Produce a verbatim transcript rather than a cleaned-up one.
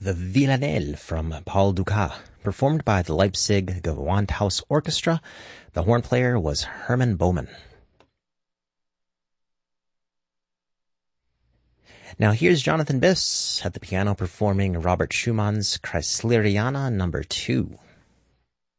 The Villanelle from Paul Dukas, performed by the Leipzig Gewandhaus Orchestra. The horn player was Hermann Baumann. Now here's Jonathan Biss at the piano performing Robert Schumann's Kreisleriana number two.